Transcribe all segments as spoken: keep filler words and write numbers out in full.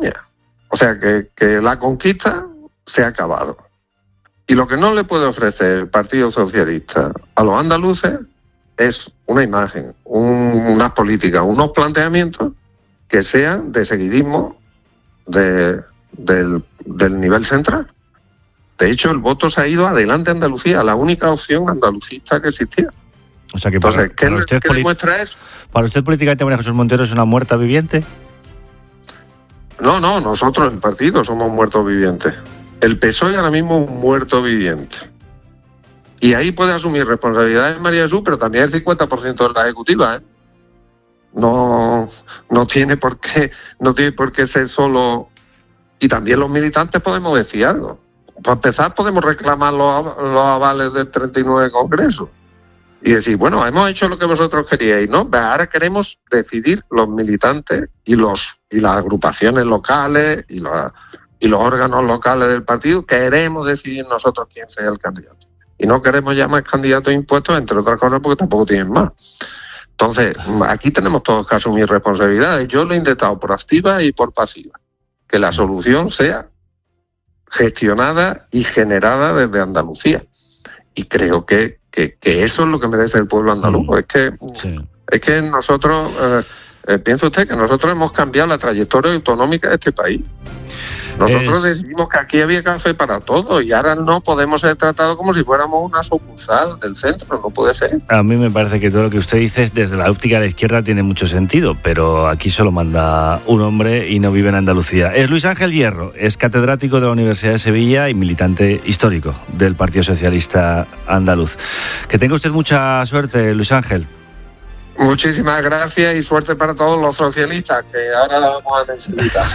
España. O sea, que, que la conquista se ha acabado. Y lo que no le puede ofrecer el Partido Socialista a los andaluces es una imagen, un, unas políticas, unos planteamientos que sean de seguidismo de, del, del nivel central. De hecho, el voto se ha ido adelante a Andalucía, la única opción andalucista que existía. O sea que Entonces, para, ¿qué, para usted ¿qué poli- demuestra eso? ¿Para usted políticamente María Jesús Montero es una muerta viviente? No, no, nosotros, el partido, somos muertos vivientes. El P S O E ahora mismo es un muerto viviente. Y ahí puede asumir responsabilidades María Jesús, pero también el cincuenta por ciento de la ejecutiva, ¿eh? No, no tiene por qué, no tiene por qué ser solo. Y también los militantes podemos decir algo. Para empezar, podemos reclamar los, los avales del treinta y nueve Congreso. Y decir, bueno, hemos hecho lo que vosotros queríais, ¿no? Pero ahora queremos decidir los militantes y los y las agrupaciones locales y, la, y los órganos locales del partido, queremos decidir nosotros quién sea el candidato. Y no queremos ya más candidatos impuestos, entre otras cosas, porque tampoco tienen más. Entonces, aquí tenemos todos que asumir responsabilidades. Yo lo he intentado por activa y por pasiva. Que la solución sea gestionada y generada desde Andalucía. Y creo que, que, que eso es lo que merece el pueblo andaluz. Mm. Es que sí. es que nosotros, eh, eh, piensa usted que nosotros hemos cambiado la trayectoria autonómica de este país. Nosotros es... decidimos que aquí había café para todos y ahora no podemos ser tratados como si fuéramos una sucursal del centro, no puede ser. A mí me parece que todo lo que usted dice desde la óptica de la izquierda tiene mucho sentido, pero aquí solo manda un hombre y no vive en Andalucía. Es Luis Ángel Hierro, es catedrático de la Universidad de Sevilla y militante histórico del Partido Socialista Andaluz. Que tenga usted mucha suerte, Luis Ángel. Muchísimas gracias y suerte para todos los socialistas, que ahora la vamos a necesitar.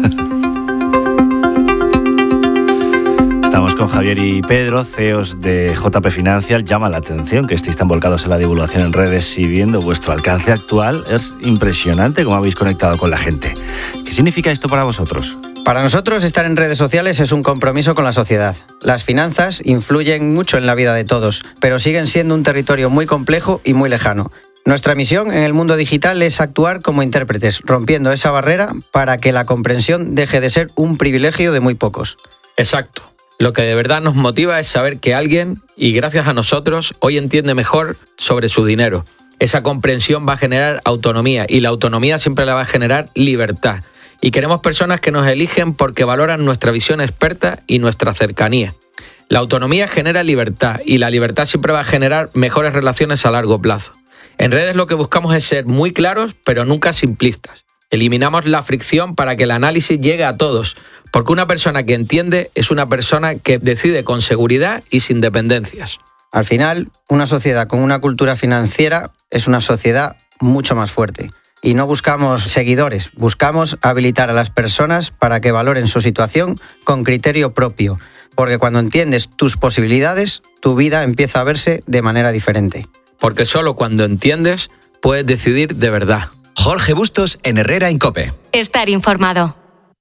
Estamos con Javier y Pedro, C E Os de J P Financial. Llama la atención que estéis tan volcados en la divulgación en redes y viendo vuestro alcance actual. Es impresionante cómo habéis conectado con la gente. ¿Qué significa esto para vosotros? Para nosotros, estar en redes sociales es un compromiso con la sociedad. Las finanzas influyen mucho en la vida de todos, pero siguen siendo un territorio muy complejo y muy lejano. Nuestra misión en el mundo digital es actuar como intérpretes, rompiendo esa barrera para que la comprensión deje de ser un privilegio de muy pocos. Exacto. Lo que de verdad nos motiva es saber que alguien, y gracias a nosotros, hoy entiende mejor sobre su dinero. Esa comprensión va a generar autonomía, y la autonomía siempre la va a generar libertad. Y queremos personas que nos eligen porque valoran nuestra visión experta y nuestra cercanía. La autonomía genera libertad, y la libertad siempre va a generar mejores relaciones a largo plazo. En redes lo que buscamos es ser muy claros, pero nunca simplistas. Eliminamos la fricción para que el análisis llegue a todos, porque una persona que entiende es una persona que decide con seguridad y sin dependencias. Al final, una sociedad con una cultura financiera es una sociedad mucho más fuerte. Y no buscamos seguidores, buscamos habilitar a las personas para que valoren su situación con criterio propio, porque cuando entiendes tus posibilidades, tu vida empieza a verse de manera diferente. Porque solo cuando entiendes, puedes decidir de verdad. Jorge Bustos en Herrera en COPE. Estar informado.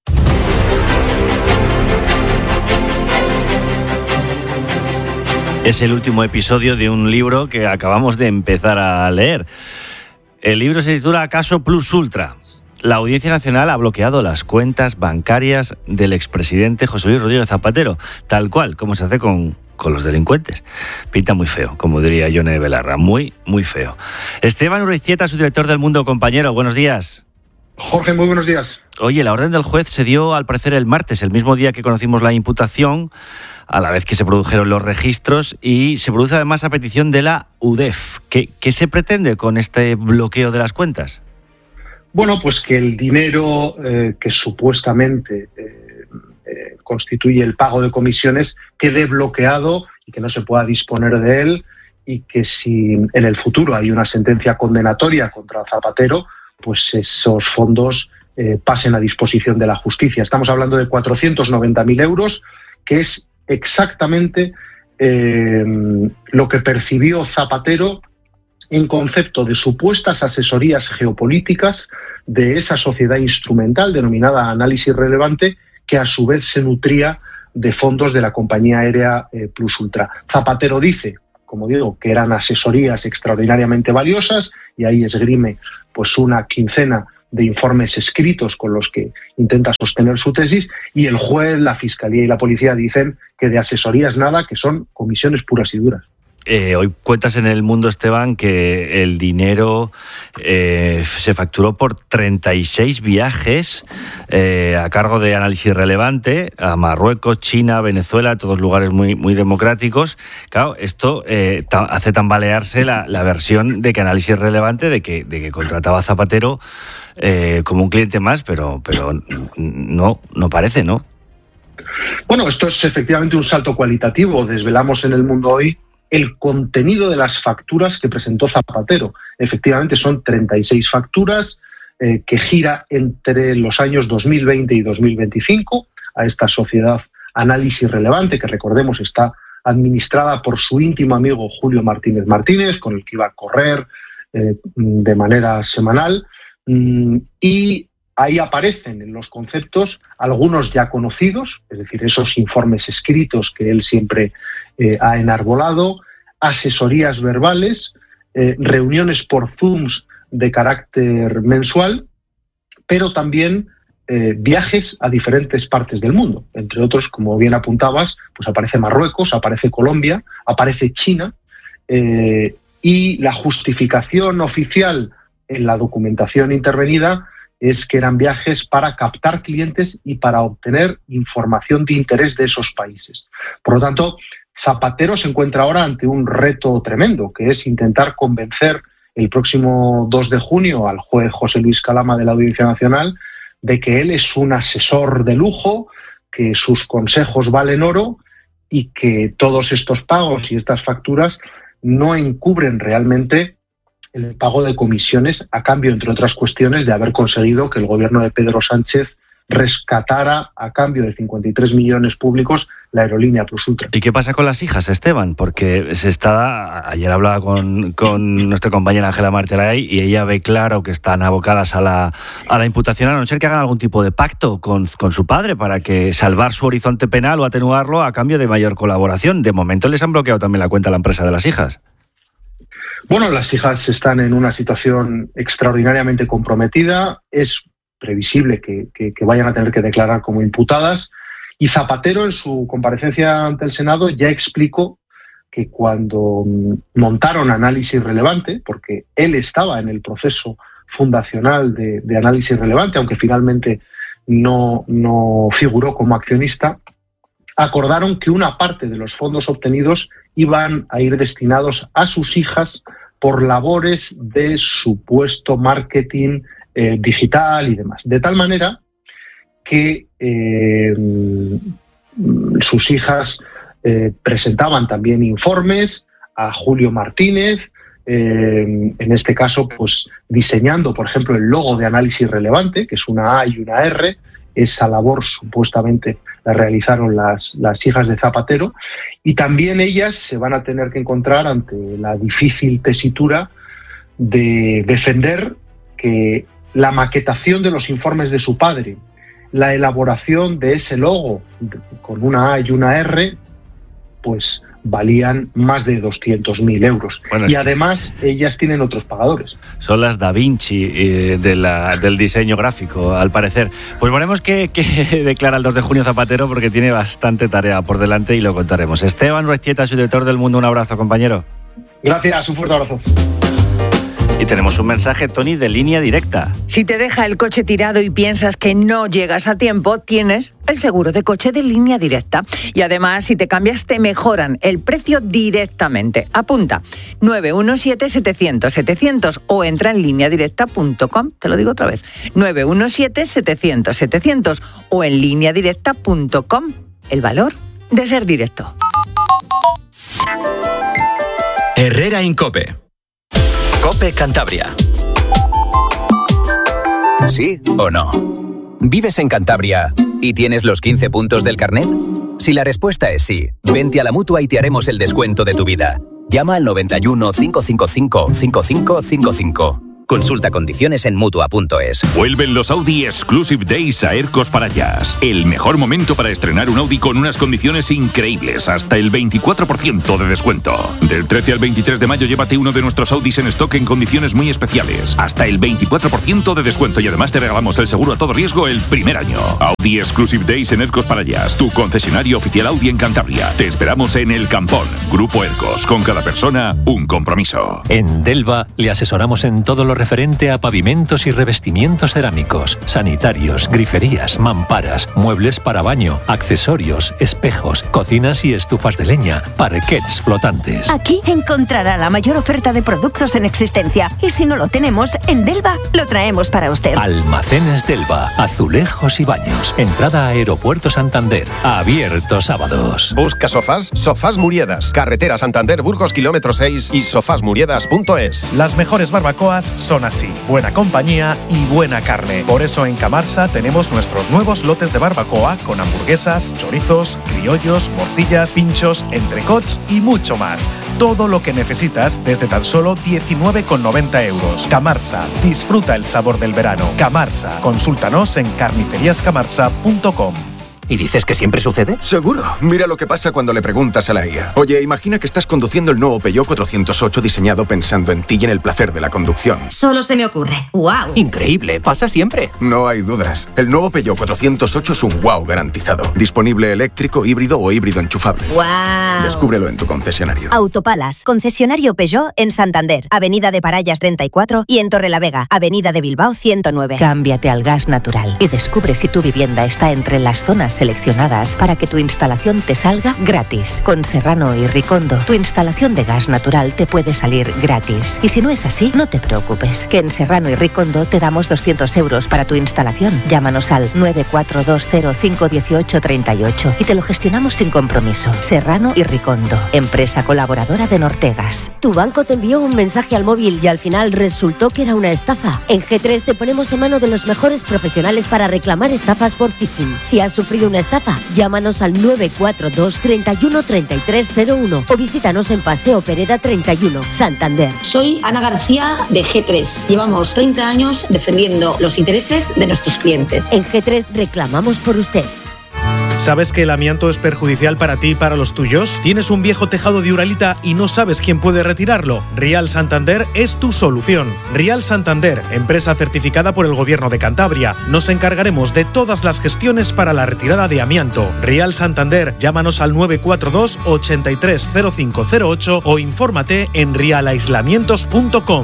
Es el último episodio de un libro que acabamos de empezar a leer. El libro se titula Caso Plus Ultra. La Audiencia Nacional ha bloqueado las cuentas bancarias del expresidente José Luis Rodríguez Zapatero, tal cual como se hace con, con los delincuentes. Pinta muy feo, como diría Yone Belarra, muy, muy feo. Esteban Urreiztieta, su director del Mundo, compañero, buenos días. Jorge, muy buenos días. Oye, la orden del juez se dio al parecer el martes, el mismo día que conocimos la imputación, a la vez que se produjeron los registros, y se produce además a petición de la U D E F. ¿Qué, qué se pretende con este bloqueo de las cuentas? Bueno, pues que el dinero eh, que supuestamente eh, eh, constituye el pago de comisiones quede bloqueado y que no se pueda disponer de él, y que si en el futuro hay una sentencia condenatoria contra Zapatero, pues esos fondos eh, pasen a disposición de la justicia. Estamos hablando de cuatrocientos noventa mil euros, que es exactamente eh, lo que percibió Zapatero en concepto de supuestas asesorías geopolíticas de esa sociedad instrumental denominada Análisis Relevante, que a su vez se nutría de fondos de la compañía aérea eh, Plus Ultra. Zapatero dice como digo, que eran asesorías extraordinariamente valiosas, y ahí esgrime pues una quincena de informes escritos con los que intenta sostener su tesis, y el juez, la fiscalía y la policía dicen que de asesorías nada, que son comisiones puras y duras. Eh, hoy cuentas en El Mundo, Esteban, que el dinero eh, se facturó por treinta y seis viajes eh, a cargo de Análisis Relevante a Marruecos, China, Venezuela, todos lugares muy, muy democráticos. Claro, esto eh, ta- hace tambalearse la, la versión de que Análisis Relevante de que, de que contrataba a Zapatero eh, como un cliente más, pero, pero no, no parece, ¿no? Bueno, esto es efectivamente un salto cualitativo. Desvelamos en El Mundo hoy el contenido de las facturas que presentó Zapatero. Efectivamente son treinta y seis facturas eh, que gira entre los años dos mil veinte y dos mil veinticinco a esta sociedad Análisis Relevante, que recordemos está administrada por su íntimo amigo Julio Martínez Martínez, con el que iba a correr eh, de manera semanal, mm, y ahí aparecen en los conceptos algunos ya conocidos, es decir, esos informes escritos que él siempre eh, ha enarbolado, asesorías verbales, eh, reuniones por Zooms de carácter mensual, pero también eh, viajes a diferentes partes del mundo. Entre otros, como bien apuntabas, pues aparece Marruecos, aparece Colombia, aparece China, eh, y la justificación oficial en la documentación intervenida es que eran viajes para captar clientes y para obtener información de interés de esos países. Por lo tanto, Zapatero se encuentra ahora ante un reto tremendo, que es intentar convencer el próximo dos de junio al juez José Luis Calama de la Audiencia Nacional de que él es un asesor de lujo, que sus consejos valen oro y que todos estos pagos y estas facturas no encubren realmente el pago de comisiones a cambio, entre otras cuestiones, de haber conseguido que el gobierno de Pedro Sánchez rescatara a cambio de cincuenta y tres millones públicos la aerolínea Plus Ultra. ¿Y qué pasa con las hijas, Esteban? Porque se está, ayer hablaba con, con nuestra compañera Ángela Martelay y ella ve claro que están abocadas a la, a la imputación, a no ser que hagan algún tipo de pacto con, con su padre para que salvar su horizonte penal o atenuarlo a cambio de mayor colaboración. De momento les han bloqueado también la cuenta a la empresa de las hijas. Bueno, las hijas están en una situación extraordinariamente comprometida. Es previsible que, que, que vayan a tener que declarar como imputadas. Y Zapatero, en su comparecencia ante el Senado, ya explicó que cuando montaron Análisis Relevante, porque él estaba en el proceso fundacional de, de Análisis Relevante, aunque finalmente no, no figuró como accionista, acordaron que una parte de los fondos obtenidos iban a ir destinados a sus hijas por labores de supuesto marketing eh, digital y demás. De tal manera que eh, sus hijas eh, presentaban también informes a Julio Martínez, eh, en este caso pues diseñando, por ejemplo, el logo de Análisis Relevante, que es una A y una R. Esa labor supuestamente la realizaron las, las hijas de Zapatero, y también ellas se van a tener que encontrar ante la difícil tesitura de defender que la maquetación de los informes de su padre, la elaboración de ese logo con una A y una R, pues valían más de doscientos mil euros. Bueno, y además ellas tienen otros pagadores. Son las Da Vinci eh, de la, del diseño gráfico, al parecer. Pues veremos que, que declara el dos de junio Zapatero, porque tiene bastante tarea por delante y lo contaremos. Esteban Urreiztieta, su director del Mundo, un abrazo, compañero. Gracias, un fuerte abrazo. Y tenemos un mensaje, Tony, de Línea Directa. Si te deja el coche tirado y piensas que no llegas a tiempo, tienes el seguro de coche de Línea Directa. Y además, si te cambias, te mejoran el precio directamente. Apunta, nueve uno siete, setecientos, setecientos o entra en línea directa punto com. Te lo digo otra vez, nueve uno siete, setecientos, setecientos o en línea directa punto com. El valor de ser directo. Herrera Incope. COPE Cantabria. ¿Sí o no? ¿Vives en Cantabria y tienes los quince puntos del carnet? Si la respuesta es sí, vente a la Mutua y te haremos el descuento de tu vida. Llama al noventa y uno, cinco cinco cinco, cinco cinco cinco cinco. Consulta condiciones en Mutua punto es. Vuelven los Audi Exclusive Days a Ercos Parayas. El mejor momento para estrenar un Audi con unas condiciones increíbles, hasta el veinticuatro por ciento de descuento. Del trece al veintitrés de mayo llévate uno de nuestros Audis en stock en condiciones muy especiales, hasta el veinticuatro por ciento de descuento, y además te regalamos el seguro a todo riesgo el primer año. Audi Exclusive Days en Ercos Parayas, tu concesionario oficial Audi en Cantabria. Te esperamos en El Campón. Grupo Ercos, con cada persona un compromiso. En Delva le asesoramos en todo lo referente a pavimentos y revestimientos cerámicos, sanitarios, griferías, mamparas, muebles para baño, accesorios, espejos, cocinas y estufas de leña, parquets flotantes. Aquí encontrará la mayor oferta de productos en existencia, y si no lo tenemos, en Delva lo traemos para usted. Almacenes Delva, azulejos y baños. Entrada a Aeropuerto Santander, abierto sábados. Busca sofás, Sofás Muriedas, carretera Santander Burgos kilómetro seis y sofás muriedas punto es. Las mejores barbacoas son así, buena compañía y buena carne. Por eso en Camarsa tenemos nuestros nuevos lotes de barbacoa con hamburguesas, chorizos, criollos, morcillas, pinchos, entrecots y mucho más. Todo lo que necesitas desde tan solo diecinueve con noventa euros. Camarsa, disfruta el sabor del verano. Camarsa, consúltanos en carnicerías camarsa punto com. ¿Y dices que siempre sucede? Seguro. Mira lo que pasa cuando le preguntas a la I A. Oye, imagina que estás conduciendo el nuevo Peugeot cuatrocientos ocho diseñado pensando en ti y en el placer de la conducción. Solo se me ocurre. ¡Wow! Increíble, pasa siempre. No hay dudas. El nuevo Peugeot cuatrocientos ocho es un wow garantizado. Disponible eléctrico, híbrido o híbrido enchufable. ¡Wow! Descúbrelo en tu concesionario. Autopalas, concesionario Peugeot en Santander, Avenida de Parayas treinta y cuatro, y en Torrelavega, Avenida de Bilbao ciento nueve. Cámbiate al gas natural y descubre si tu vivienda está entre las zonas seleccionadas para que tu instalación te salga gratis. Con Serrano y Ricondo, tu instalación de gas natural te puede salir gratis. Y si no es así, no te preocupes, que en Serrano y Ricondo te damos doscientos euros para tu instalación. Llámanos al nueve cuatro dos cero cinco uno ocho tres ocho y te lo gestionamos sin compromiso. Serrano y Ricondo, empresa colaboradora de Nortegas. Tu banco te envió un mensaje al móvil y al final resultó que era una estafa. En G tres te ponemos en mano de los mejores profesionales para reclamar estafas por phishing. Si has sufrido una estafa, llámanos al nueve cuatro dos tres uno tres tres cero uno o visítanos en Paseo Pereda treinta y uno, Santander. Soy Ana García de G tres. Llevamos treinta años defendiendo los intereses de nuestros clientes. En G tres reclamamos por usted. ¿Sabes que el amianto es perjudicial para ti y para los tuyos? ¿Tienes un viejo tejado de Uralita y no sabes quién puede retirarlo? Rial Santander es tu solución. Rial Santander, empresa certificada por el Gobierno de Cantabria. Nos encargaremos de todas las gestiones para la retirada de amianto. Rial Santander, llámanos al nueve cuatro dos ocho tres cero cinco cero ocho o infórmate en rial aislamientos punto com.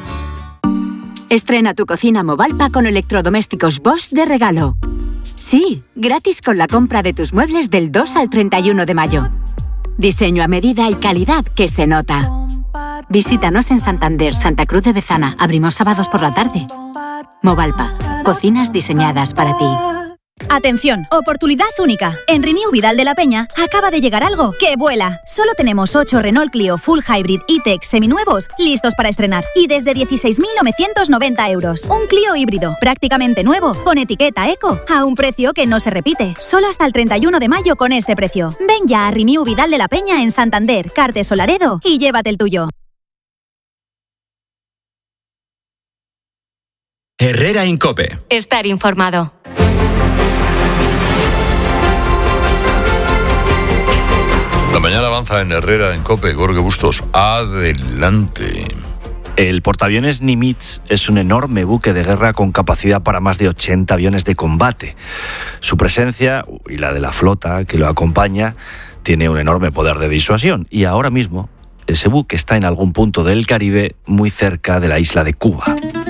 Estrena tu cocina Movalpa con electrodomésticos Bosch de regalo. Sí, gratis con la compra de tus muebles del dos al treinta y uno de mayo. Diseño a medida y calidad que se nota. Visítanos en Santander, Santa Cruz de Bezana. Abrimos sábados por la tarde. Movalpa, cocinas diseñadas para ti. Atención, oportunidad única. En Rimiu Vidal de la Peña acaba de llegar algo que vuela. Solo tenemos ocho Renault Clio Full Hybrid E-Tech seminuevos listos para estrenar y desde dieciséis mil novecientos noventa euros. Un Clio híbrido prácticamente nuevo con etiqueta Eco a un precio que no se repite. Solo hasta el treinta y uno de mayo con este precio. Ven ya a Rimiu Vidal de la Peña en Santander, Cartes o Laredo y llévate el tuyo. Herrera en COPE. Estar informado. La mañana avanza en Herrera, en COPE. Jorge Bustos, adelante. El portaaviones Nimitz es un enorme buque de guerra con capacidad para más de ochenta aviones de combate. Su presencia, y la de la flota que lo acompaña, tiene un enorme poder de disuasión. Y ahora mismo, ese buque está en algún punto del Caribe, muy cerca de la isla de Cuba.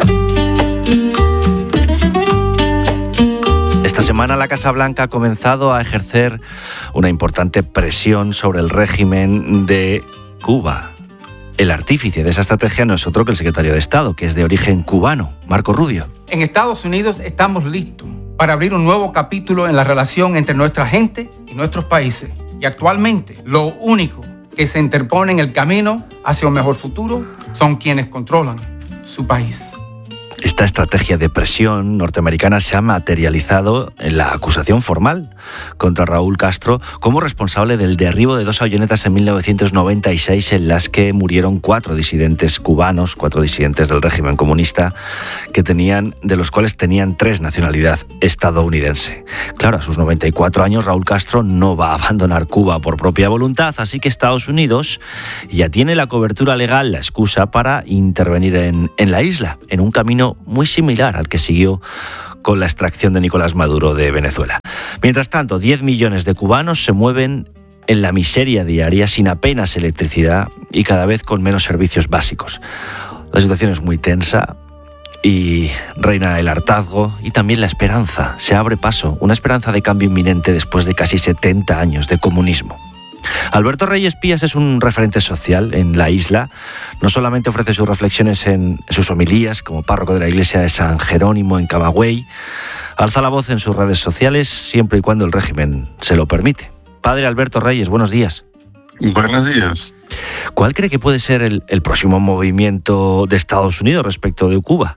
Esta semana la Casa Blanca ha comenzado a ejercer una importante presión sobre el régimen de Cuba. El artífice de esa estrategia no es otro que el secretario de Estado, que es de origen cubano, Marco Rubio. En Estados Unidos estamos listos para abrir un nuevo capítulo en la relación entre nuestra gente y nuestros países. Y actualmente lo único que se interpone en el camino hacia un mejor futuro son quienes controlan su país. Esta estrategia de presión norteamericana se ha materializado en la acusación formal contra Raúl Castro como responsable del derribo de dos avionetas en mil novecientos noventa y seis en las que murieron cuatro disidentes cubanos, cuatro disidentes del régimen comunista, que tenían, de los cuales tenían tres nacionalidad estadounidense. Claro, a sus noventa y cuatro años Raúl Castro no va a abandonar Cuba por propia voluntad, así que Estados Unidos ya tiene la cobertura legal, la excusa para intervenir en, en la isla, en un camino muy similar al que siguió con la extracción de Nicolás Maduro de Venezuela. Mientras tanto, diez millones de cubanos se mueven en la miseria diaria, sin apenas electricidad y cada vez con menos servicios básicos. La situación es muy tensa y reina el hartazgo y también la esperanza. Se abre paso, una esperanza de cambio inminente después de casi setenta años de comunismo. Alberto Reyes Pías es un referente social en la isla. No solamente ofrece sus reflexiones en sus homilías como párroco de la iglesia de San Jerónimo en Camagüey, alza la voz en sus redes sociales siempre y cuando el régimen se lo permite. Padre Alberto Reyes, buenos días. Buenos días. ¿Cuál cree que puede ser el, el próximo movimiento de Estados Unidos respecto de Cuba?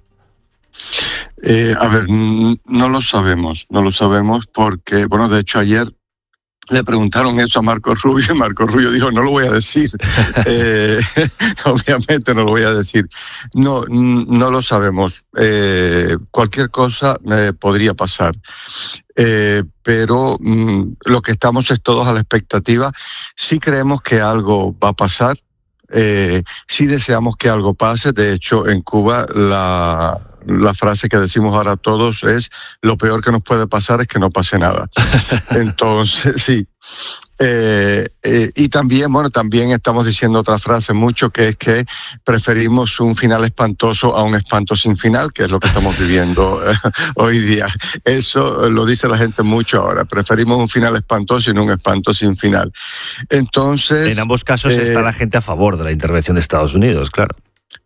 Eh, a ver, no lo sabemos, no lo sabemos porque, bueno, de hecho ayer le preguntaron eso a Marco Rubio y Marco Rubio dijo, no lo voy a decir. eh, obviamente no lo voy a decir. No, no lo sabemos. Eh, cualquier cosa eh, podría pasar. Eh, pero mm, lo que estamos es todos a la expectativa. Sí creemos que algo va a pasar. Eh, sí deseamos que algo pase. De hecho, en Cuba la... La frase que decimos ahora todos es, lo peor que nos puede pasar es que no pase nada. Entonces, sí. Eh, eh, y también, bueno, también estamos diciendo otra frase mucho, que es que preferimos un final espantoso a un espanto sin final, que es lo que estamos viviendo eh, hoy día. Eso lo dice la gente mucho ahora. Preferimos un final espantoso y no un espanto sin final. Entonces... En ambos casos eh, está la gente a favor de la intervención de Estados Unidos, claro.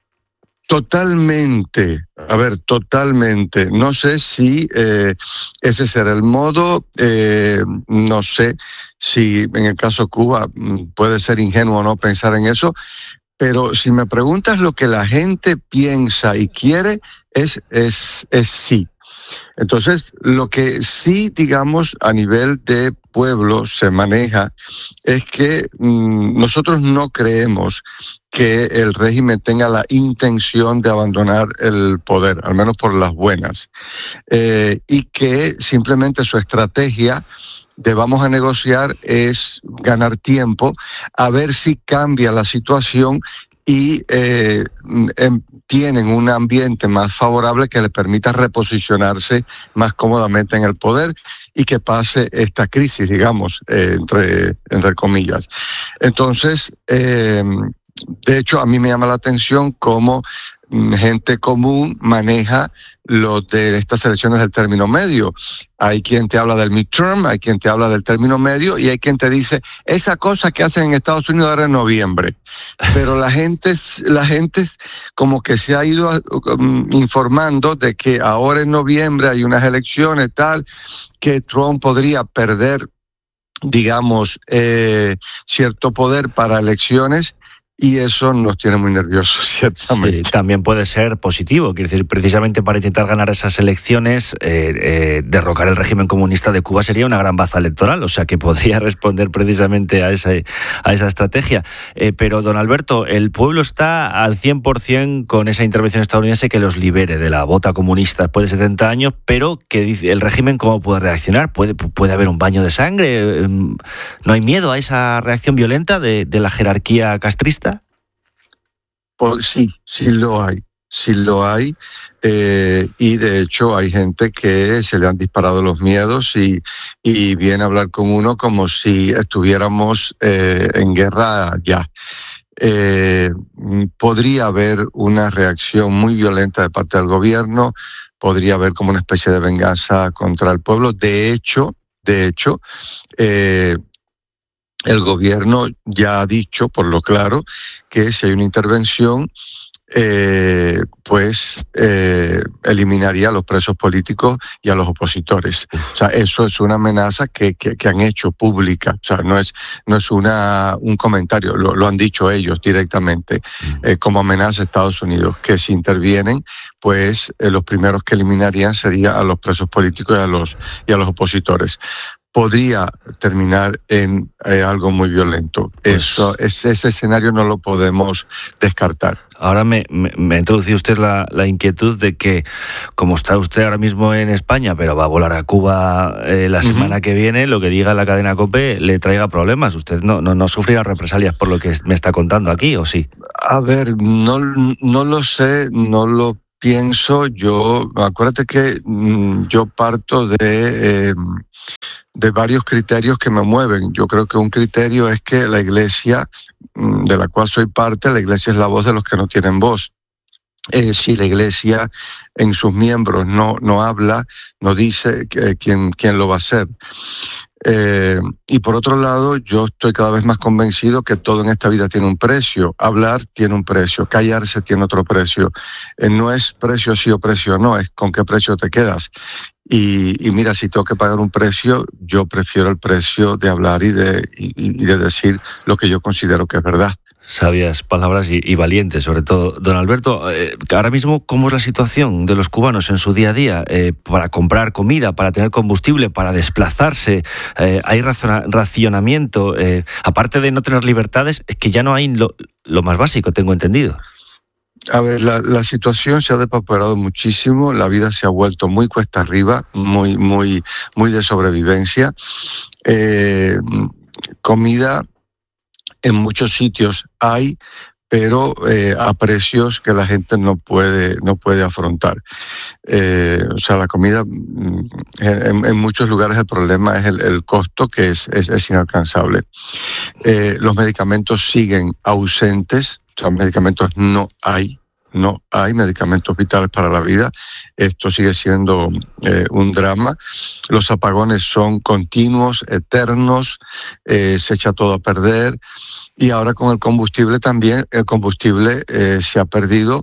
Totalmente, a ver, totalmente. No sé si eh, ese será el modo, eh, no sé si en el caso Cuba puede ser ingenuo o no pensar en eso, pero si me preguntas lo que la gente piensa y quiere, es, es, es sí. Entonces, lo que sí, digamos, a nivel de pueblo se maneja es que mmm, nosotros no creemos que el régimen tenga la intención de abandonar el poder, al menos por las buenas, eh, y que simplemente su estrategia de vamos a negociar es ganar tiempo, a ver si cambia la situación y eh, em, tienen un ambiente más favorable que le permita reposicionarse más cómodamente en el poder y que pase esta crisis, digamos, eh, entre, entre comillas. Entonces, eh, de hecho, a mí me llama la atención cómo gente común maneja lo de estas elecciones del término medio. Hay quien te habla del midterm, hay quien te habla del término medio y hay quien te dice esa cosa que hacen en Estados Unidos ahora en noviembre. Pero la gente, la gente como que se ha ido um, informando de que ahora en noviembre hay unas elecciones tal que Trump podría perder, digamos, eh, cierto poder para elecciones. Y eso nos tiene muy nerviosos, ciertamente. Sí, también puede ser positivo, quiere decir, precisamente para intentar ganar esas elecciones, eh, eh, derrocar el régimen comunista de Cuba sería una gran baza electoral, o sea que podría responder precisamente a esa, a esa estrategia. Eh, pero, don Alberto, el pueblo está al cien por ciento con esa intervención estadounidense que los libere de la bota comunista después de setenta años, pero que dice el régimen cómo puede reaccionar, puede, puede haber un baño de sangre, ¿no hay miedo a esa reacción violenta de, de la jerarquía castrista? Sí, sí lo hay, sí lo hay, eh, y de hecho hay gente que se le han disparado los miedos y, y viene a hablar con uno como si estuviéramos eh, en guerra ya. Eh, podría haber una reacción muy violenta de parte del gobierno, podría haber como una especie de venganza contra el pueblo. De hecho, de hecho, eh, el gobierno ya ha dicho, por lo claro, que si hay una intervención, eh, pues eh, eliminaría a los presos políticos y a los opositores. O sea, eso es una amenaza que, que, que han hecho pública. O sea, no es, no es una, un comentario, lo, lo han dicho ellos directamente, eh, como amenaza a Estados Unidos, que si intervienen, pues eh, los primeros que eliminarían serían a los presos políticos y a los, y a los opositores. Podría terminar en eh, algo muy violento. Pues, Eso, ese, ese escenario no lo podemos descartar. Ahora me, me, me ha introducido usted la, la inquietud de que, como está usted ahora mismo en España, pero va a volar a Cuba eh, la semana uh-huh. que viene, lo que diga la cadena COPE le traiga problemas. ¿Usted no, no, no sufrirá represalias por lo que me está contando aquí, o sí? A ver, no, no lo sé, no lo pienso. Yo, acuérdate que mmm, yo parto de... Eh, de varios criterios que me mueven. Yo creo que un criterio es que la Iglesia, de la cual soy parte, la Iglesia es la voz de los que no tienen voz. Eh, si la Iglesia en sus miembros no, no habla, no dice que, quién, quién lo va a hacer. Eh, y por otro lado, yo estoy cada vez más convencido que todo en esta vida tiene un precio. Hablar tiene un precio, callarse tiene otro precio. Eh, no es precio sí o precio no, es con qué precio te quedas. Y, y mira, si tengo que pagar un precio, yo prefiero el precio de hablar y de, y, y de decir lo que yo considero que es verdad. Sabias palabras y, y valientes, sobre todo. Don Alberto, eh, ahora mismo, ¿cómo es la situación de los cubanos en su día a día? Eh, para comprar comida, para tener combustible, para desplazarse, eh, ¿hay razona- racionamiento? Eh, aparte de no tener libertades, es que ya no hay lo, lo más básico, tengo entendido. A ver, la, la situación se ha depauperado muchísimo, la vida se ha vuelto muy cuesta arriba, muy, muy, muy de sobrevivencia. Eh, comida en muchos sitios hay, pero eh, a precios que la gente no puede, no puede afrontar. Eh, o sea, la comida, en, en muchos lugares el problema es el, el costo, que es, es, es inalcanzable. Eh, los medicamentos siguen ausentes. O sea, medicamentos no hay, no hay medicamentos vitales para la vida. Esto sigue siendo eh, un drama. Los apagones son continuos, eternos, eh, se echa todo a perder. Y ahora con el combustible también, el combustible eh, se ha perdido.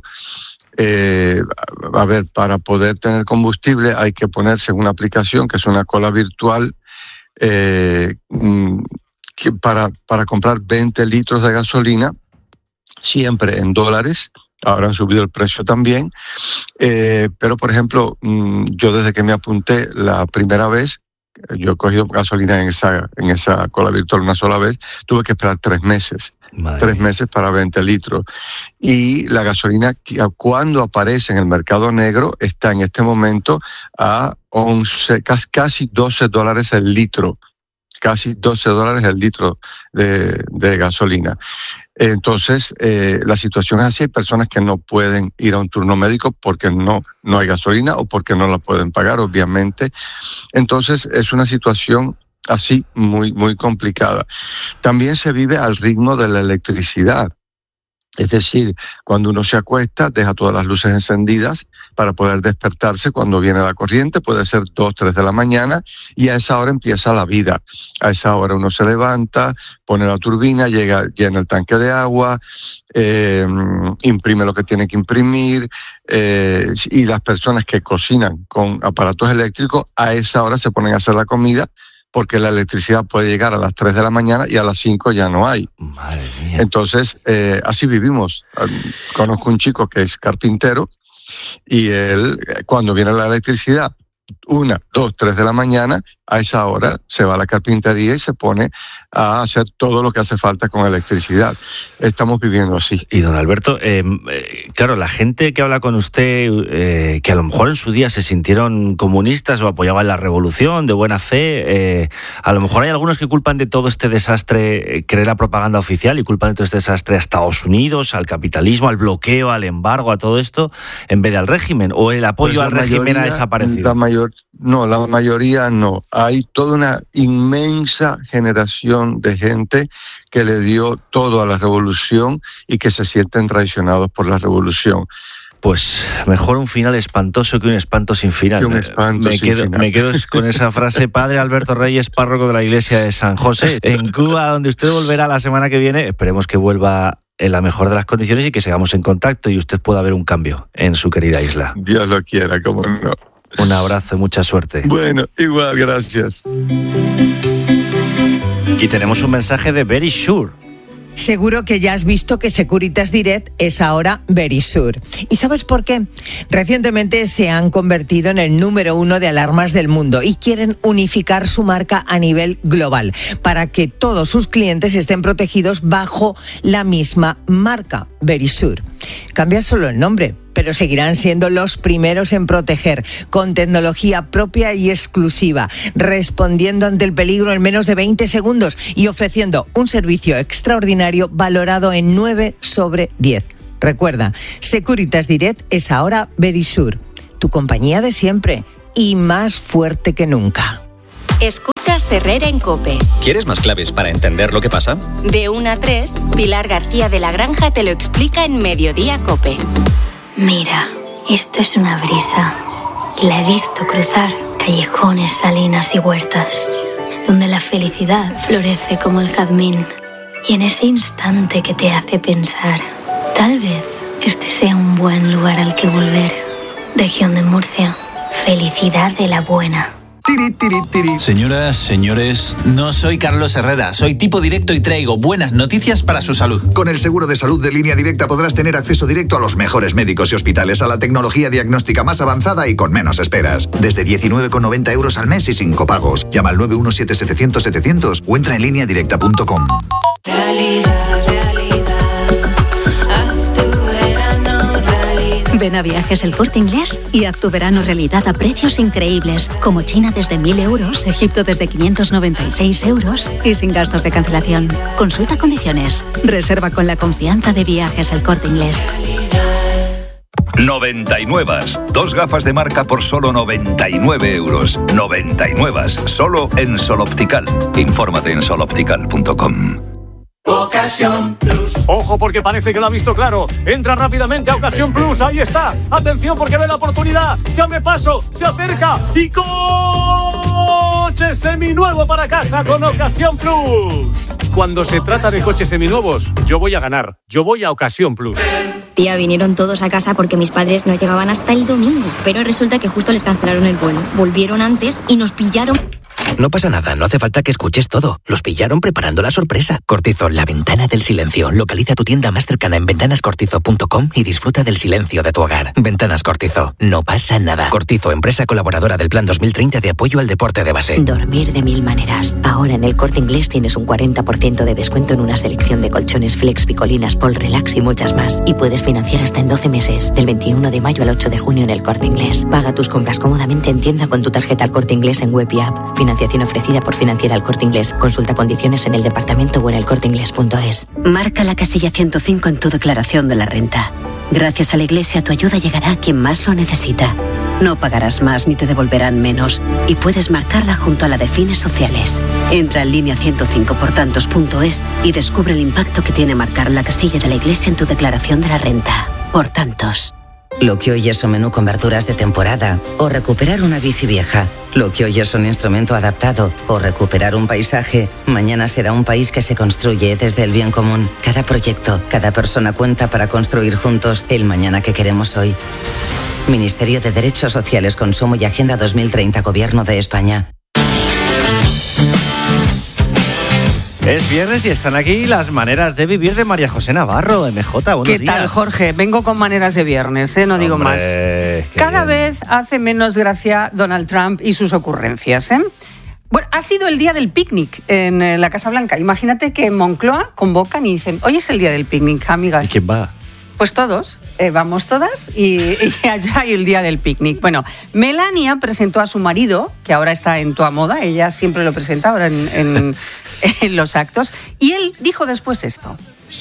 Eh, a ver, para poder tener combustible hay que ponerse en una aplicación que es una cola virtual eh, que para, para comprar veinte litros de gasolina, siempre en dólares. Ahora han subido el precio también. Eh, pero, por ejemplo, yo desde que me apunté la primera vez, yo he cogido gasolina en esa, en esa cola virtual una sola vez, tuve que esperar tres meses. Madre. Tres meses para veinte litros. Y la gasolina, cuando aparece en el mercado negro, está en este momento a once, casi doce dólares el litro. Casi doce dólares el litro de, de gasolina. Entonces, eh, la situación es así. Hay personas que no pueden ir a un turno médico porque no, no hay gasolina o porque no la pueden pagar, obviamente. Entonces, es una situación así muy, muy complicada. También se vive al ritmo de la electricidad. Es decir, cuando uno se acuesta, deja todas las luces encendidas para poder despertarse cuando viene la corriente, puede ser dos, tres de la mañana, y a esa hora empieza la vida. A esa hora uno se levanta, pone la turbina, llega, llena el tanque de agua, eh, imprime lo que tiene que imprimir, eh, y las personas que cocinan con aparatos eléctricos, a esa hora se ponen a hacer la comida, porque la electricidad puede llegar a las tres de la mañana y a las cinco ya no hay. Madre mía. Entonces, eh, así vivimos. Conozco un chico que es carpintero y él, cuando viene la electricidad, una, dos, tres de la mañana, a esa hora se va a la carpintería y se pone a hacer todo lo que hace falta con electricidad. Estamos viviendo así. Y don Alberto, eh, eh, claro, la gente que habla con usted, eh, que a lo mejor en su día se sintieron comunistas o apoyaban la revolución de buena fe, eh, a lo mejor hay algunos que culpan de todo este desastre, eh, creer la propaganda oficial y culpan de todo este desastre a Estados Unidos, al capitalismo, al bloqueo, al embargo, a todo esto, en vez de al régimen, o el apoyo pues al régimen mayoría, ha desaparecido. La mayor, no, la mayoría no. Hay toda una inmensa generación de gente que le dio todo a la revolución y que se sienten traicionados por la revolución. Pues mejor un final espantoso que un espanto sin final. Que un espanto me, sin quedo, final. me quedo con esa frase. Padre Alberto Reyes, párroco de la iglesia de San José, en Cuba, donde usted volverá la semana que viene. Esperemos que vuelva en la mejor de las condiciones y que sigamos en contacto y usted pueda ver un cambio en su querida isla. Dios lo quiera, cómo no. Un abrazo y mucha suerte. Bueno, igual, gracias. Y tenemos un mensaje de Very Sure. Seguro que ya has visto que Securitas Direct es ahora Verisure. ¿Y sabes por qué? Recientemente se han convertido en el número uno de alarmas del mundo y quieren unificar su marca a nivel global para que todos sus clientes estén protegidos bajo la misma marca, Verisure. Cambia solo el nombre, pero seguirán siendo los primeros en proteger, con tecnología propia y exclusiva, respondiendo ante el peligro en menos de veinte segundos y ofreciendo un servicio extraordinario valorado en nueve sobre diez. Recuerda, Securitas Direct es ahora Verisure, tu compañía de siempre y más fuerte que nunca. Escuchas Herrera en COPE. ¿Quieres más claves para entender lo que pasa? De una a tres, Pilar García de la Granja te lo explica en Mediodía COPE. Mira, esto es una brisa y la he visto cruzar callejones, salinas y huertas, donde la felicidad florece como el jazmín. Y en ese instante que te hace pensar, tal vez este sea un buen lugar al que volver. Región de Murcia, felicidad de la buena. Tiri, tiri, tiri. Señoras, señores, no soy Carlos Herrera, soy tipo directo y traigo buenas noticias para su salud. Con el seguro de salud de Línea Directa podrás tener acceso directo a los mejores médicos y hospitales, a la tecnología diagnóstica más avanzada y con menos esperas. Desde diecinueve con noventa euros al mes y sin copagos. Llama al nueve uno siete setecientos setecientos o entra en línea directa punto com. Realidad, realidad. Haz tu verano realidad. Ven a Viajes El Corte Inglés y haz tu verano realidad a precios increíbles, como China desde mil euros, Egipto desde quinientos noventa y seis euros y sin gastos de cancelación. Consulta condiciones. Reserva con la confianza de Viajes El Corte Inglés. noventa y nueve. Dos gafas de marca por solo noventa y nueve euros. noventa y nueve. Solo en Sol Optical. Infórmate en sol optical punto com. Ocasión Plus. Ojo porque parece que lo ha visto claro. Entra rápidamente a Ocasión Plus. Ahí está. Atención porque ve la oportunidad. Se abre paso, se acerca y coche seminuevo para casa con Ocasión Plus. Cuando se trata de coches seminuevos, yo voy a ganar. Yo voy a Ocasión Plus. Tía, vinieron todos a casa porque mis padres no llegaban hasta el domingo. Pero resulta que justo les cancelaron el vuelo. Volvieron antes y nos pillaron. No pasa nada, no hace falta que escuches todo. Los pillaron preparando la sorpresa. Cortizo, la ventana del silencio. Localiza tu tienda más cercana en ventanas cortizo punto com y disfruta del silencio de tu hogar. Ventanas Cortizo, no pasa nada. Cortizo, empresa colaboradora del Plan dos mil treinta de apoyo al deporte de base. Dormir de mil maneras. Ahora en el Corte Inglés tienes un cuarenta por ciento de descuento en una selección de colchones Flex, Picolinas, Pol, Relax y muchas más. Y puedes financiar hasta en doce meses, del veintiuno de mayo al ocho de junio en el Corte Inglés. Paga tus compras cómodamente en tienda con tu tarjeta al Corte Inglés en web y app. Financiación ofrecida por Financiera El Corte Inglés. Consulta condiciones en el departamento o en el corte inglés punto es. Marca la casilla ciento cinco en tu declaración de la renta. Gracias a la Iglesia tu ayuda llegará a quien más lo necesita. No pagarás más ni te devolverán menos y puedes marcarla junto a la de fines sociales. Entra en línea ciento cinco por tantos punto es y descubre el impacto que tiene marcar la casilla de la Iglesia en tu declaración de la renta. Por tantos. Lo que hoy es un menú con verduras de temporada o recuperar una bici vieja. Lo que hoy es un instrumento adaptado o recuperar un paisaje, mañana será un país que se construye desde el bien común. Cada proyecto, cada persona cuenta para construir juntos el mañana que queremos hoy. Ministerio de Derechos Sociales, Consumo y Agenda dos mil treinta, Gobierno de España. Es viernes y están aquí las maneras de vivir de María José Navarro, M J. Buenos ¿Qué días. tal, Jorge? Vengo con maneras de viernes, ¿eh? No digo Hombre, más. qué Cada bien. vez hace menos gracia Donald Trump y sus ocurrencias, ¿eh? Bueno, ha sido el día del picnic en eh, la Casa Blanca. Imagínate que en Moncloa convocan y dicen, hoy es el día del picnic, amigas. ¿Y quién va? Pues todos, eh, vamos todas y, y allá hay el día del picnic. Bueno, Melania presentó a su marido, que ahora está en Toda Moda, ella siempre lo presenta ahora en, en, en los actos, y él dijo después esto.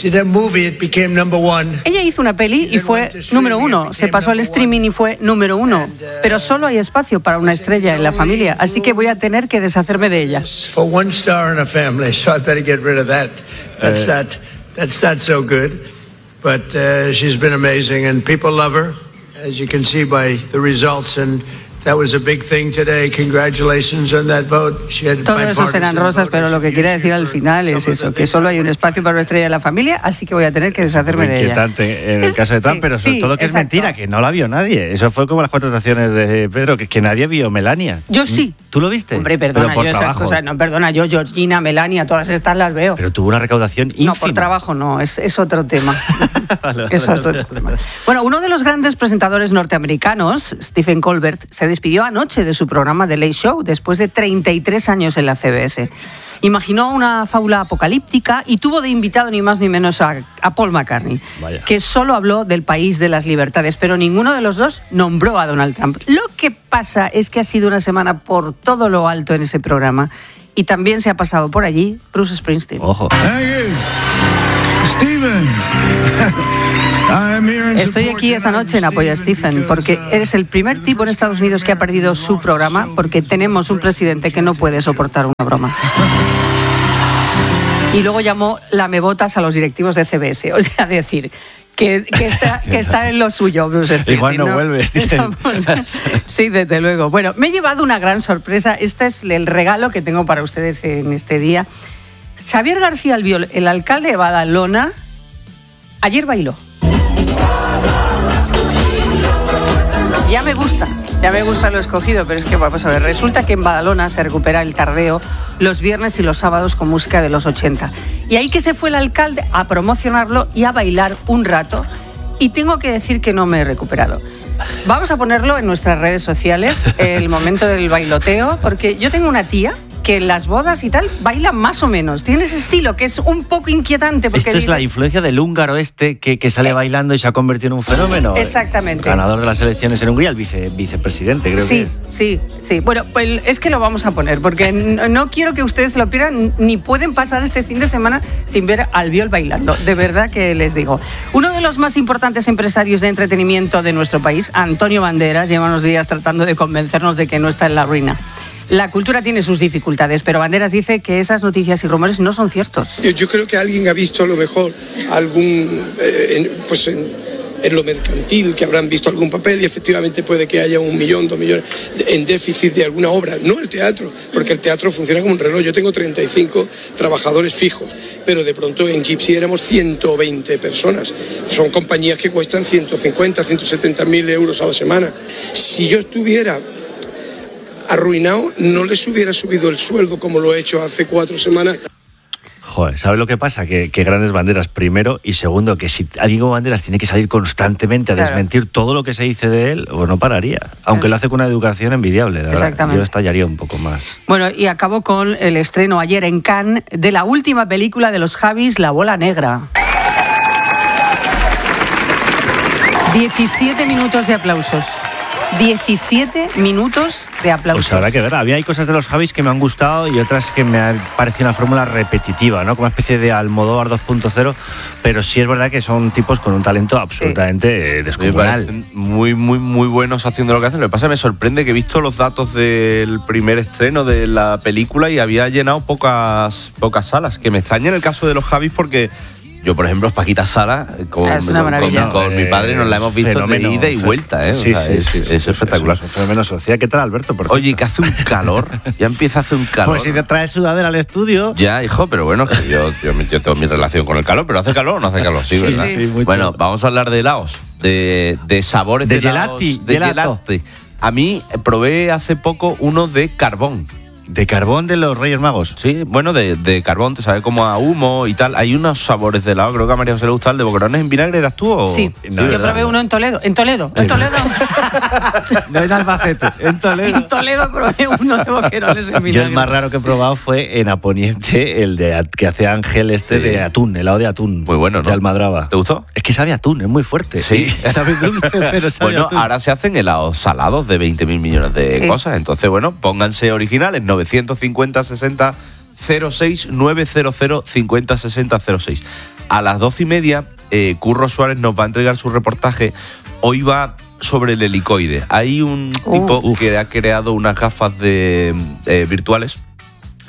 Ella hizo una peli y fue número uno, se pasó al streaming y fue número uno, pero solo hay espacio para una estrella en la familia, así que voy a tener que deshacerme de ella. For one star in a family, so I better get rid of that. That's Eh. not, that's not so good. But uh, she's been amazing and people love her. as you can see by the results, and that was a big thing today. Congratulations on that vote. She had Todo eso serán rosas, pero lo que quiere decir al final es eso, que solo hay un espacio para una estrella de la familia, así que voy a tener que deshacerme de ella. Inquietante en el caso de Trump, sí, pero sobre sí, todo que exacto. es mentira, que no la vio nadie. Eso fue como las cuatro estaciones de Pedro, que, que nadie vio Melania. Yo sí. ¿Tú lo viste? Hombre, perdona, Pero por yo esas trabajo. cosas, no, perdona, yo, Georgina, Melania, todas estas las veo. Pero tuvo una recaudación ínfima. No, por trabajo no, es, es otro tema. es otro tema. Bueno, uno de los grandes presentadores norteamericanos, Stephen Colbert, se despidió anoche de su programa The Late Show después de treinta y tres años en la C B S. Imaginó una fábula apocalíptica y tuvo de invitado ni más ni menos a, a Paul McCartney, Vaya. que solo habló del país de las libertades, pero ninguno de los dos nombró a Donald Trump. Lo que pasa es que ha sido una semana por todo lo alto en ese programa y también se ha pasado por allí Bruce Springsteen. Ojo. Steven. Estoy aquí esta noche en apoyo a Stephen porque eres el primer tipo en Estados Unidos que ha perdido su programa porque tenemos un presidente que no puede soportar una broma. Y luego llamó lamebotas a los directivos de C B S, o sea, decir que, que, está, que está en lo suyo, Bruce Springsteen. Igual no, ¿no? vuelves, dicen. Sí, desde luego. Bueno, me he llevado una gran sorpresa. Este es el regalo que tengo para ustedes en este día. Xavier García Albiol, el alcalde de Badalona, ayer bailó. Ya me gusta, ya me gusta lo escogido, pero es que vamos a ver, resulta que en Badalona se recupera el tardeo los viernes y los sábados con música de los ochenta. Y ahí que se fue el alcalde a promocionarlo y a bailar un rato, y tengo que decir que no me he recuperado. Vamos a ponerlo en nuestras redes sociales, el momento del bailoteo, porque yo tengo una tía que en las bodas y tal baila más o menos. Tiene ese estilo que es un poco inquietante. Porque Esto es dice... la influencia del húngaro este que, que sale eh, bailando y se ha convertido en un fenómeno. Exactamente. Ganador de las elecciones en Hungría, el vice, vicepresidente, creo sí, que. Sí, sí, sí. Bueno, pues es que lo vamos a poner, porque no quiero que ustedes lo pierdan, ni pueden pasar este fin de semana sin ver a Albiol bailando. De verdad que les digo. Uno de los más importantes empresarios de entretenimiento de nuestro país, Antonio Banderas, lleva unos días tratando de convencernos de que no está en la ruina. La cultura tiene sus dificultades, pero Banderas dice que esas noticias y rumores no son ciertos. Yo, yo creo que alguien ha visto a lo mejor algún, eh, en, pues en, en lo mercantil, que habrán visto algún papel y efectivamente puede que haya un millón, dos millones en déficit de alguna obra. No el teatro, porque el teatro funciona como un reloj. Yo tengo treinta y cinco trabajadores fijos, pero de pronto en Gypsy éramos ciento veinte personas. Son compañías que cuestan ciento cincuenta, ciento setenta mil euros a la semana. Si yo estuviera arruinado, no les hubiera subido el sueldo como lo he hecho hace cuatro semanas. Joder, ¿sabes lo que pasa? Que, que grandes Banderas, primero, y segundo, que si alguien como Banderas tiene que salir constantemente a claro. desmentir todo lo que se dice de él, pues no pararía. Aunque es. lo hace con una educación envidiable, la verdad. Yo estallaría un poco más. Bueno, y acabo con el estreno ayer en Cannes de la última película de los Javis, La Bola Negra. diecisiete minutos de aplausos. diecisiete minutos de aplausos. Pues habrá que ver. Había hay cosas de los Javis que me han gustado y otras que me han parecido una fórmula repetitiva, ¿no? Como una especie de Almodóvar dos punto cero, pero sí es verdad que son tipos con un talento absolutamente sí. descomunal. Muy, muy, muy buenos haciendo lo que hacen. Lo que pasa es que me sorprende que he visto los datos del primer estreno de la película y había llenado pocas, pocas salas, que me extraña en el caso de los Javis porque... Yo, por ejemplo, Paquita Sala, con, es una maravilla. con, con, con mi padre nos la hemos visto fenómeno, de ida y vuelta. ¿eh? Sí, o sea, sí, es, sí, es, sí, es espectacular. Es un fenómeno social. ¿Qué tal, Alberto? Por Oye, que hace un calor. Ya empieza a hacer un calor. Pues si te traes sudadera al estudio. Ya, hijo, pero bueno, que yo, yo, yo tengo mi relación con el calor. ¿Pero hace calor o no hace calor? Sí, sí ¿verdad? Sí, bueno, vamos a hablar de helados, de, de sabores de, de gelati, helados. De gelato. gelati. A mí probé hace poco uno de carbón. ¿De carbón de los Reyes Magos? Sí, bueno, de, de carbón, te sabe como a humo y tal. Hay unos sabores de helado, creo que a María José le gusta el de boquerones en vinagre, ¿eras tú? O... Sí, no, yo probé uno en Toledo. En Toledo, en Toledo. No en Albacete, en Toledo. En Toledo probé uno de boquerones en vinagre. Yo el más raro que he probado fue en Aponiente, el de que hace Ángel este sí. de atún, helado de atún. Muy bueno, ¿no? De Almadraba. ¿Te gustó? Es que sabe a atún, es muy fuerte. Sí. Sabe dulce, pero sabe Bueno, atún. ahora se hacen helados salados de veinte mil millones de sí. cosas. Entonces, bueno, pónganse originales, novecientos cincuenta sesenta cero seis nueve cero cero cincuenta sesenta cero seis. A las doce y media, eh, Curro Suárez nos va a entregar su reportaje. Hoy va sobre el helicoide. Hay un uh, tipo uf. que ha creado unas gafas de, eh, virtuales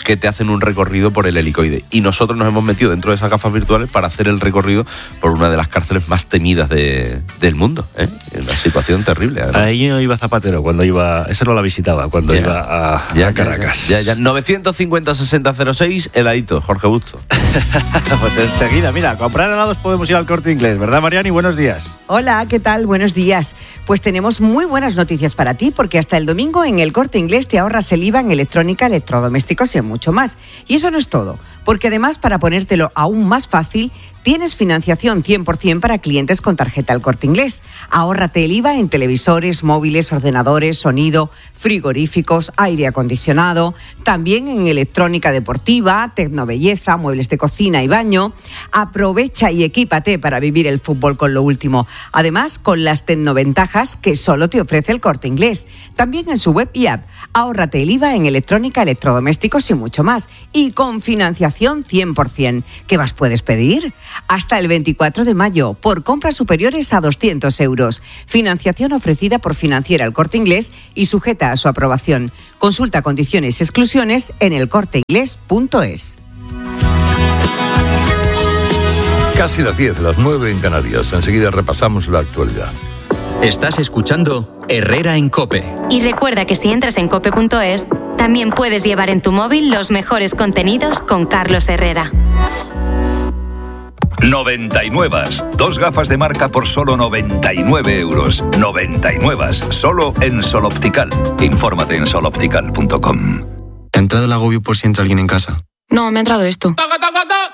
que te hacen un recorrido por el helicoide. Y nosotros nos hemos metido dentro de esas gafas virtuales para hacer el recorrido por una de las cárceles más temidas de, del mundo. ¿eh? Una situación terrible. Además. Ahí no iba Zapatero cuando iba, eso no la visitaba, cuando ya, iba a, ya, a Caracas. Ya, ya, ya. novecientos cincuenta sesenta cero seis, heladito, Jorge Busto. Pues enseguida, mira, a comprar helados podemos ir al Corte Inglés, ¿verdad, Mariani? Buenos días. Hola, ¿qué tal? Buenos días. Pues tenemos muy buenas noticias para ti, porque hasta el domingo en el Corte Inglés te ahorras el I V A en electrónica, electrodomésticos y en mucho más. Y eso no es todo, porque además, para ponértelo aún más fácil, tienes financiación cien por ciento para clientes con tarjeta El Corte Inglés. Ahórrate el I V A en televisores, móviles, ordenadores, sonido, frigoríficos, aire acondicionado, también en electrónica deportiva, tecnobelleza, muebles de cocina y baño. Aprovecha y equípate para vivir el fútbol con lo último. Además, con las tecnoventajas que solo te ofrece El Corte Inglés. También en su web y app. Ahórrate el I V A en electrónica, electrodomésticos y mucho más. Y con financiación cien por ciento. ¿Qué más puedes pedir? Hasta el veinticuatro de mayo, por compras superiores a doscientos euros. Financiación ofrecida por Financiera El Corte Inglés y sujeta a su aprobación. Consulta condiciones y exclusiones en el corte inglés punto es. Casi las diez, las nueve en Canarias. Enseguida repasamos la actualidad. Estás escuchando Herrera en COPE. Y recuerda que si entras en cope punto es, también puedes llevar en tu móvil los mejores contenidos con Carlos Herrera. noventa y nueve. Dos gafas de marca por solo noventa y nueve euros. noventa y nueve. Solo en Sol Optical. Infórmate en sol optical punto com. ¿Te ha entrado el agobio por si entra alguien en casa? No, me ha entrado esto.